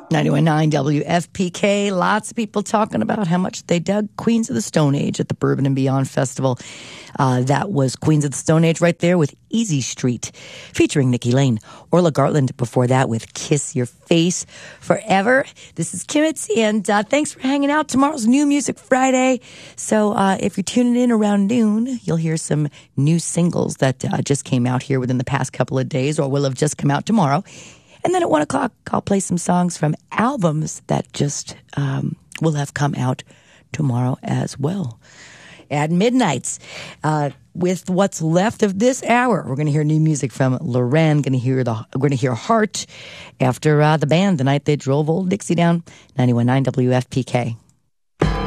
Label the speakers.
Speaker 1: 91.9 WFPK. Lots of people talking about how much they dug Queens of the Stone Age at the Bourbon and Beyond Festival. That was Queens of the Stone Age right there with Easy Street, featuring Nikki Lane. Orla Gartland before that with Kiss Your Face Forever. This is Kimmets, and thanks for hanging out. Tomorrow's New Music Friday. So if you're tuning in around noon, you'll hear some new singles that just came out here within the past couple of days or will have just come out tomorrow. And then at 1 o'clock, I'll play some songs from albums that just will have come out tomorrow as well. At midnight, with what's left of this hour, we're going to hear new music from Loren. We're going to hear Heart after the band the night they drove Old Dixie down. 91.9 WFPK.